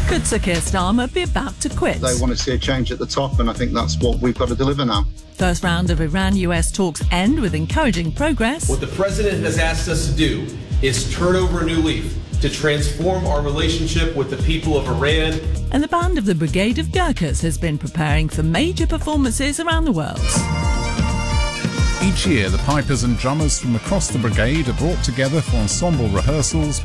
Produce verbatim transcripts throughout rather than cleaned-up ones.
Could Sir Keir Starmer be about to quit? They want to see a change at the top, and I think that's what we've got to deliver now. First round of Iran-U S talks end with encouraging progress. What the president has asked us to do is turn over a new leaf to transform our relationship with the people of Iran. And the band of the Brigade of Gurkhas has been preparing for major performances around the world. Each year, the pipers and drummers from across the brigade are brought together for ensemble rehearsals.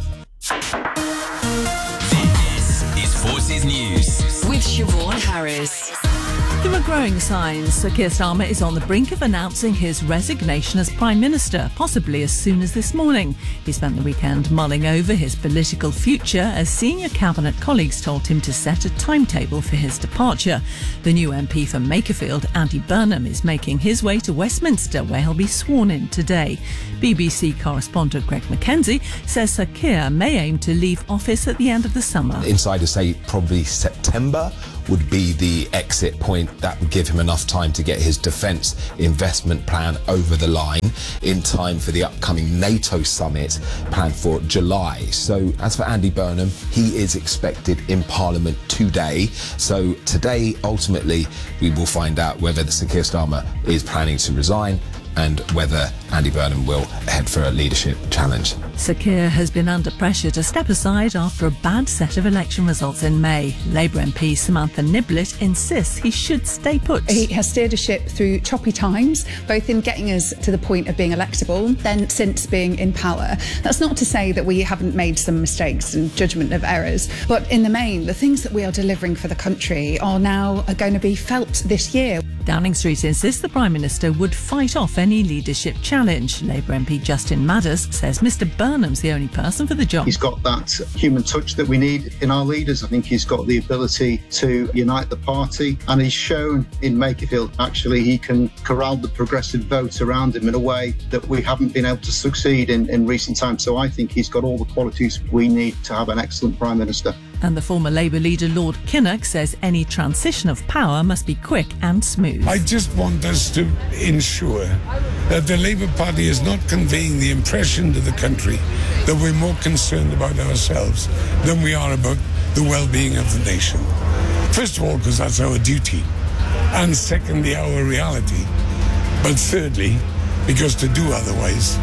This is Forces News with Siobhan Harris. There are growing signs Sir Keir Starmer is on the brink of announcing his resignation as Prime Minister, possibly as soon as this morning. He spent the weekend mulling over his political future as senior cabinet colleagues told him to set a timetable for his departure. The new M P for Makerfield, Andy Burnham, is making his way to Westminster, where he'll be sworn in today. B B C correspondent Greg Mackenzie says Sir Keir may aim to leave office at the end of the summer. Insiders say probably September would be the exit point. That would give him enough time to get his defence investment plan over the line in time for the upcoming NATO summit planned for July. So as for Andy Burnham, he is expected in Parliament today. So today, ultimately, we will find out whether Sir Keir Starmer is planning to resign and whether Andy Burnham will head for a leadership challenge. Sir Keir has been under pressure to step aside after a bad set of election results in May. Labour M P Samantha Niblett insists he should stay put. He has steered a ship through choppy times, both in getting us to the point of being electable, then since being in power. That's not to say that we haven't made some mistakes and judgment of errors, but in the main, the things that we are delivering for the country are now are going to be felt this year. Downing Street insists the Prime Minister would fight off any leadership challenge. Labour M P Justin Madders says Mr Burnham's the only person for the job. He's got that human touch that we need in our leaders. I think he's got the ability to unite the party, and he's shown in Makerfield actually he can corral the progressive vote around him in a way that we haven't been able to succeed in, in recent times. So I think he's got all the qualities we need to have an excellent Prime Minister. And the former Labour leader Lord Kinnock says any transition of power must be quick and smooth. I just want us to ensure that the Labour Party is not conveying the impression to the country that we're more concerned about ourselves than we are about the well-being of the nation. First of all, because that's our duty, and secondly, our reality. But thirdly, because to do otherwise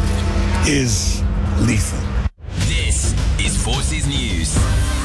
is lethal. This is Forces News.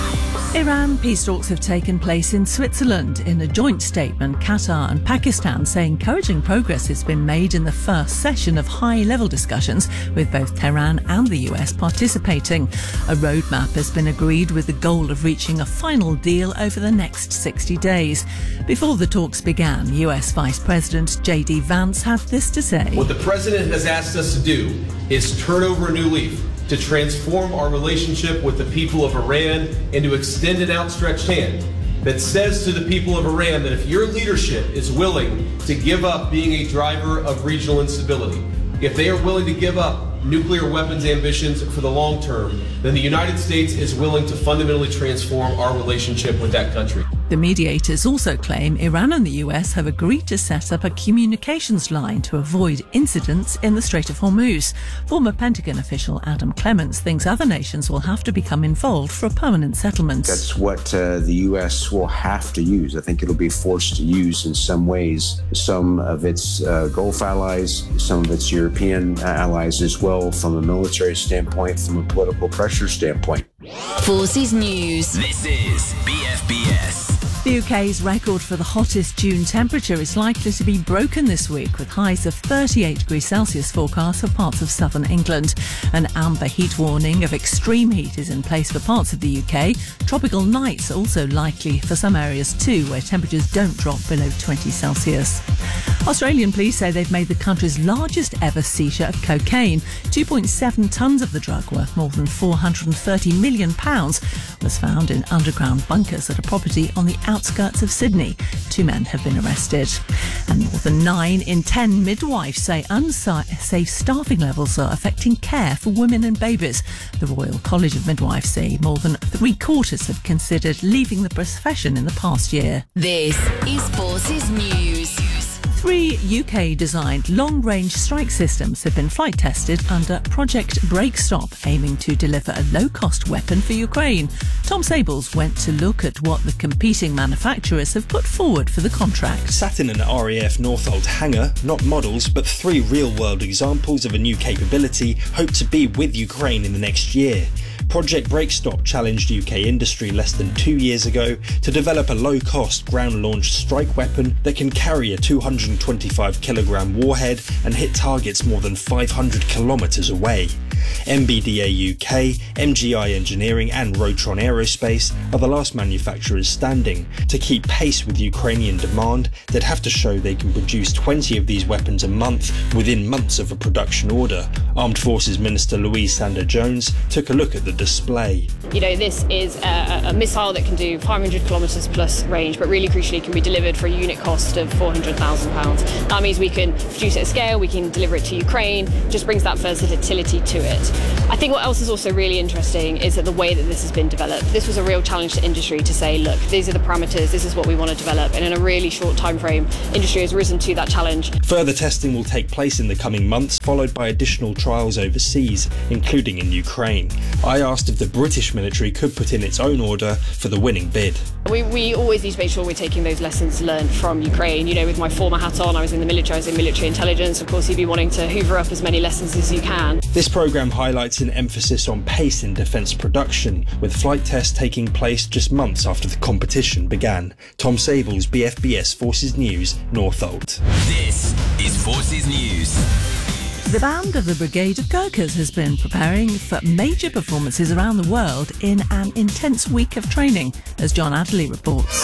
Iran peace talks have taken place in Switzerland. In a joint statement, Qatar and Pakistan say encouraging progress has been made in the first session of high-level discussions, with both Tehran and the U S participating. A roadmap has been agreed with the goal of reaching a final deal over the next sixty days. Before the talks began, U S Vice President J D Vance had this to say. What the president has asked us to do is turn over a new leaf to transform our relationship with the people of Iran and to extend an outstretched hand that says to the people of Iran that if your leadership is willing to give up being a driver of regional instability, if they are willing to give up nuclear weapons ambitions for the long term, then the United States is willing to fundamentally transform our relationship with that country. The mediators also claim Iran and the U S have agreed to set up a communications line to avoid incidents in the Strait of Hormuz. Former Pentagon official Adam Clements thinks other nations will have to become involved for a permanent settlement. That's what uh, the U S will have to use. I think it'll be forced to use in some ways. Some of its uh, Gulf allies, some of its European allies as well, from a military standpoint, from a political pressure standpoint. Forces News. This is B F B S. The U K's record for the hottest June temperature is likely to be broken this week, with highs of thirty-eight degrees Celsius forecast for parts of southern England. An amber heat warning of extreme heat is in place for parts of the U K. Tropical nights also likely for some areas too, where temperatures don't drop below twenty Celsius. Australian police say they've made the country's largest ever seizure of cocaine. two point seven tonnes of the drug, worth more than four hundred thirty million pounds, was found in underground bunkers at a property on the outskirts of Sydney. Two men have been arrested. And more than nine in ten midwives say unsafe staffing levels are affecting care for women and babies. The Royal College of Midwives say more than three quarters have considered leaving the profession in the past year. This is Forces News. Three U K-designed long-range strike systems have been flight tested under Project Breakstop, aiming to deliver a low-cost weapon for Ukraine. Tom Sables went to look at what the competing manufacturers have put forward for the contract. Sat in an R A F Northolt hangar, not models, but three real-world examples of a new capability hoped to be with Ukraine in the next year. Project Breakstop challenged U K industry less than two years ago to develop a low-cost ground-launched strike weapon that can carry a two hundred twenty-five kilogram warhead and hit targets more than five hundred kilometres away. M B D A U K, M G I Engineering and Rotron Aerospace are the last manufacturers standing. To keep pace with Ukrainian demand, they'd have to show they can produce twenty of these weapons a month within months of a production order. Armed Forces Minister Louise Sanders-Jones took a look at the display. You know, this is a, a missile that can do five hundred kilometres plus range, but really crucially can be delivered for a unit cost of four hundred thousand pounds. That means we can produce it at scale, we can deliver it to Ukraine, just brings that versatility to it. I think what else is also really interesting is that the way that this has been developed. This was a real challenge to industry to say, look, these are the parameters, this is what we want to develop, and in a really short time frame, industry has risen to that challenge. Further testing will take place in the coming months, followed by additional trials overseas, including in Ukraine. I asked if the British military could put in its own order for the winning bid. We, we always need to make sure we're taking those lessons learned from Ukraine. You know, with my former hat on, I was in the military, I was in military intelligence. Of course, you'd be wanting to hoover up as many lessons as you can. This programme highlights an emphasis on pace in defence production, with flight tests taking place just months after the competition began. Tom Sables, B F B S Forces News, Northolt. This is Forces News. The band of the Brigade of Gurkhas has been preparing for major performances around the world in an intense week of training, as John Adderley reports.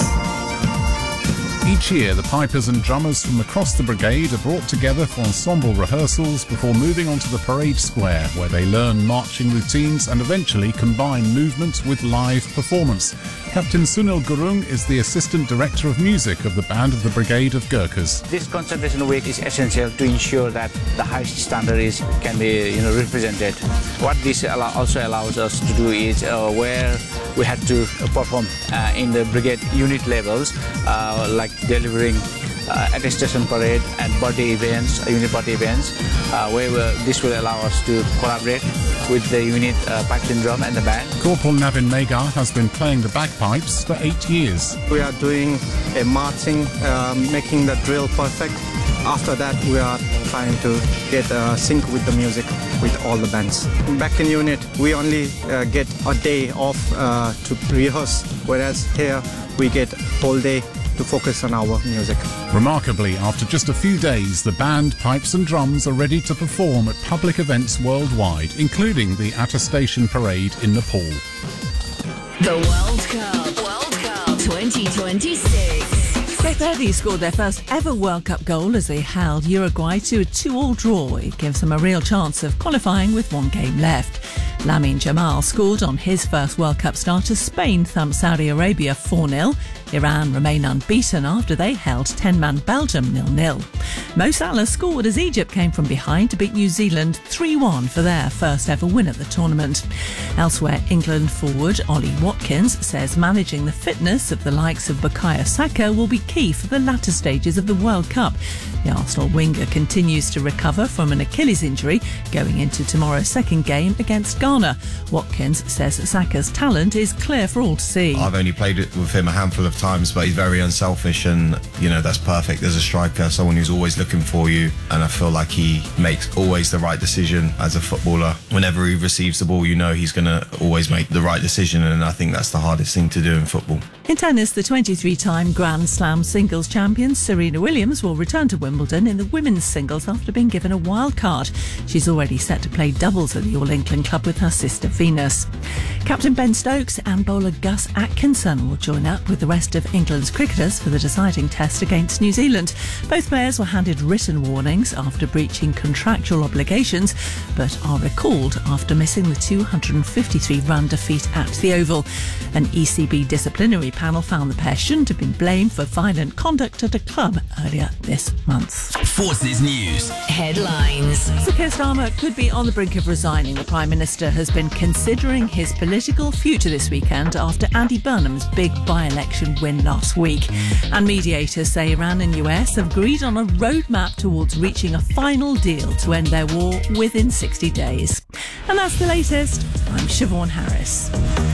Each year, the pipers and drummers from across the brigade are brought together for ensemble rehearsals before moving onto the parade square, where they learn marching routines and eventually combine movement with live performance. Captain Sunil Gurung is the Assistant Director of Music of the Band of the Brigade of Gurkhas. This concentration week is essential to ensure that the highest standard is can be you know represented. What this allow, also allows us to do is uh, where we had to perform uh, in the brigade unit levels, uh, like delivering uh, attestation parade and birthday events, uh, unit birthday events, uh, where this will allow us to collaborate with the unit uh, pipes and drum and the band. Corporal Navin Megar has been playing the bagpipes for eight years. We are doing a marching, um, making the drill perfect. After that, we are trying to get uh, sync with the music with all the bands. Back in unit, we only uh, get a day off uh, to rehearse, whereas here we get whole day to focus on our music. Remarkably, after just a few days, the band, pipes and drums are ready to perform at public events worldwide, including the Attestation Parade in Nepal. The World Cup, World Cup twenty twenty-six. Cape Verde scored their first ever World Cup goal as they held Uruguay to a two-all draw. It gives them a real chance of qualifying with one game left. Lamine Jamal scored on his first World Cup start as Spain thumped Saudi Arabia four nil. Iran remain unbeaten after they held ten-man Belgium nil nil. Mo Salah scored as Egypt came from behind to beat New Zealand three one for their first ever win at the tournament. Elsewhere, England forward Ollie Watkins says managing the fitness of the likes of Bukayo Saka will be key for the latter stages of the World Cup. The Arsenal winger continues to recover from an Achilles injury going into tomorrow's second game against Ghana. Watkins says Saka's talent is clear for all to see. I've only played it with him a handful of times, but he's very unselfish, and you know that's perfect as a striker, someone who's always looking for you, and I feel like he makes always the right decision as a footballer. Whenever he receives the ball, you know he's going to always make the right decision, and I think that's the hardest thing to do in football. In tennis, the twenty-three-time Grand Slam singles champion Serena Williams will return to Wimbledon in the women's singles after being given a wild card. She's already set to play doubles at the All England Club with her sister Venus. Captain Ben Stokes and bowler Gus Atkinson will join up with the rest of England's cricketers for the deciding test against New Zealand. Both players were handed written warnings after breaching contractual obligations, but are recalled after missing the two hundred fifty-three run defeat at the Oval. An E C B disciplinary panel found the pair shouldn't have been blamed for violent conduct at a club earlier this month. Forces News headlines. Sir Keir Starmer could be on the brink of resigning. The Prime Minister has been considering his political future this weekend after Andy Burnham's big by-election win last week. And mediators say Iran and U S have agreed on a roadmap towards reaching a final deal to end their war within sixty days. And that's the latest. I'm Siobhan Harris.